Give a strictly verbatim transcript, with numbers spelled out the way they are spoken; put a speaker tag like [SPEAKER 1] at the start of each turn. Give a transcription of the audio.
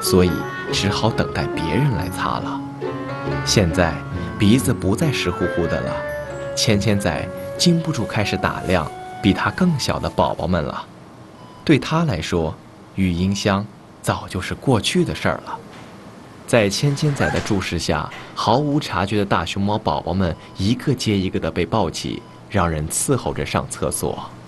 [SPEAKER 1] 所以只好等待别人来擦了。现在鼻子不再湿乎乎的了，芊芊仔禁不住开始打量比他更小的宝宝们了。对他来说，育婴箱早就是过去的事儿了。在芊芊仔的注视下，毫无察觉的大熊猫宝宝们一个接一个的被抱起，让人伺候着上厕所。